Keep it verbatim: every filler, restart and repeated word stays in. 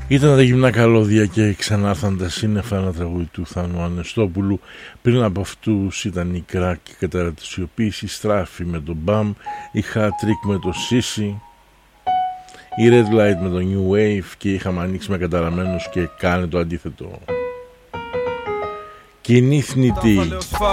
Ήταν τα γυμνά καλώδια και ξανάρθαν τα σύννεφα, ένα τραγούδι του Θάνου Ανεστόπουλου. Πριν από αυτούς ήταν η Κράκ, η καταρατησιοποίηση, η Στράφη με τον Μπαμ, η Hat Trick με το Σίσι, η Red Light με το New Wave και είχαμε ανοίξει με καταραμένους και κάνε το αντίθετο. Κοινή θνητή.